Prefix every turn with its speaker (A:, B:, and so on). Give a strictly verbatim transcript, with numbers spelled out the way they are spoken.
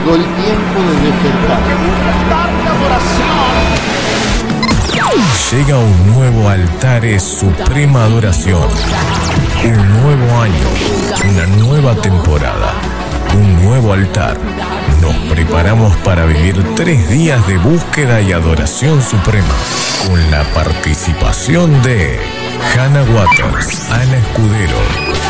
A: Llegó el tiempo de despertar.
B: Llega un nuevo Altares Suprema Adoración. Un nuevo año, una nueva temporada, un nuevo altar. Nos preparamos para vivir tres días de búsqueda y adoración suprema, con la participación de Hannah Waters, Ana Escudero,